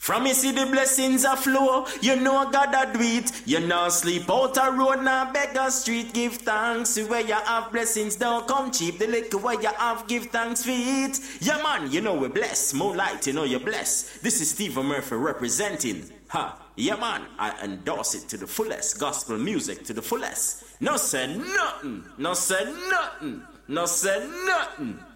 From you see the blessings a flow, you know God a do it. You know sleep out a road, now beg a street. Give thanks where you have blessings, don't come cheap. The little where you have, give thanks for it. Yeah man, you know we're blessed. Moonlight, you know you're blessed. This is Stephen Murphy representing. Yeah man, I endorse it to the fullest. Gospel music to the fullest. No say nothing, no say nothing, no say nothing.